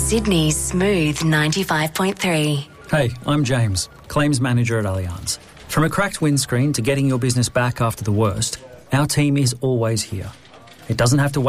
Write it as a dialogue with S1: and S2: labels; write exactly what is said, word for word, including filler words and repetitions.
S1: Sydney's Smooth ninety-five point three.
S2: Hey, I'm James, Claims Manager at Allianz. From a cracked windscreen to getting your business back after the worst, our team is always here. It doesn't have to wait